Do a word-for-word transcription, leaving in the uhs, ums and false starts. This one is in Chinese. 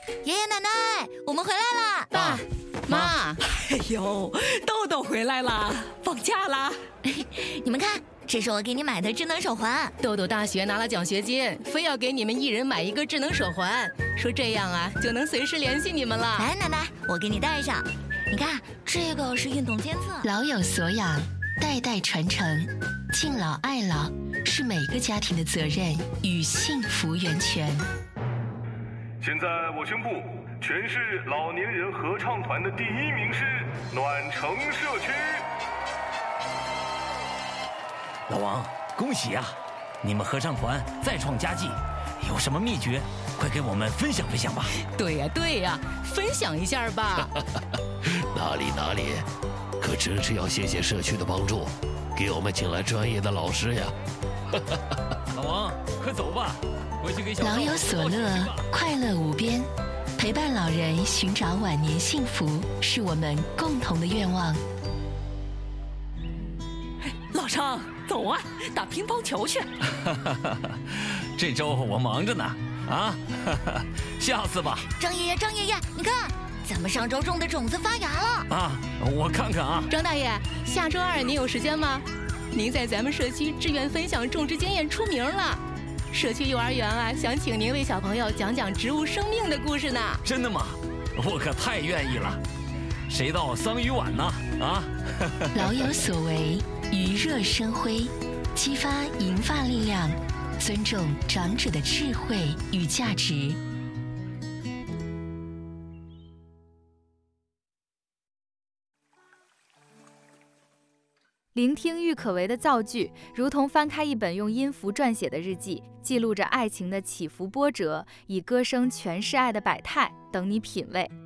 爷爷奶奶，我们回来啦！ 爸妈， 哎呦，豆豆回来啦，放假啦！ 你们看，这是我给你买的智能手环。 豆豆大学拿了奖学金，非要给你们一人买一个智能手环，说这样啊就能随时联系你们了。 来，奶奶，我给你戴上。你看，这个是运动监测。 老有所养，代代传承，敬老爱老是每个家庭的责任与幸福源泉。 现在我宣布，全市老年人合唱团的第一名是暖城社区。 老王，恭喜啊！你们合唱团再创佳绩，有什么秘诀？快给我们分享分享吧。 对呀对呀，分享一下吧。 哪里哪里，可真是要谢谢社区的帮助，给我们请来专业的老师呀。 老王，快走吧，回去给小老有所乐，快乐无边，陪伴老人寻找晚年幸福，是我们共同的愿望。 老张，走啊，打乒乓球去。 这周我忙着呢，啊，下次吧。 张爷爷，张爷爷，你看，咱们上周种的种子发芽了。 啊，我看看啊。 张大爷，下周二您有时间吗？您在咱们社区志愿分享种植经验出名了，社区幼儿园啊，想请您为小朋友讲讲植物生命的故事呢。 真的吗？我可太愿意了。谁到桑榆晚呢？啊！ 老有所为，余热生辉，激发银发力量，尊重长者的智慧与价值。 聆听郁可唯的造句，如同翻开一本用音符撰写的日记，记录着爱情的起伏波折，以歌声诠释爱的百态，等你品味。